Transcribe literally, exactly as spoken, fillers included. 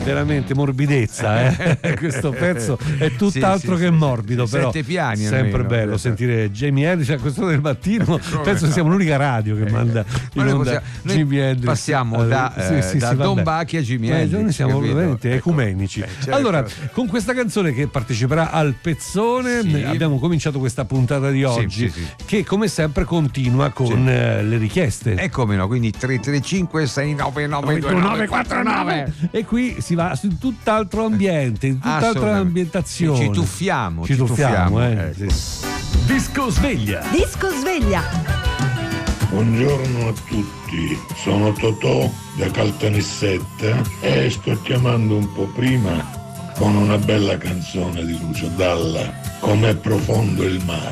veramente morbidezza, eh? Questo pezzo è tutt'altro sì, che sì, morbido, sì, però sette piani sempre almeno. bello sentire Jimi Hendrix a quest'ora del mattino. Come Penso no? che siamo l'unica radio che manda Ma in noi onda possiamo- noi Jimi Hendrix. passiamo da, Sì, eh, sì, da sì, Don vabbè. Bacchi a Jimi Eh, Hendrix, noi siamo capito? veramente Ecco. ecumenici. Eh, certo. Allora, con questa canzone che parteciperà al pezzone, Sì. abbiamo cominciato questa puntata di oggi, sì, sì. che come sempre continua con Sì. eh, le richieste. E come no, quindi tre tre cinque sei nove nove due nove quattro nove. E qui si va su tutt'altro ambiente, in tutt'altra Assolutamente. ambientazione. Ci tuffiamo, ci ci tuffiamo, tuffiamo, eh. ecco. Sì. Disco sveglia. Disco sveglia. Buongiorno a tutti, sono Totò da Caltanissetta e sto chiamando un po' prima con una bella canzone di Lucio Dalla, Com'è profondo il mare.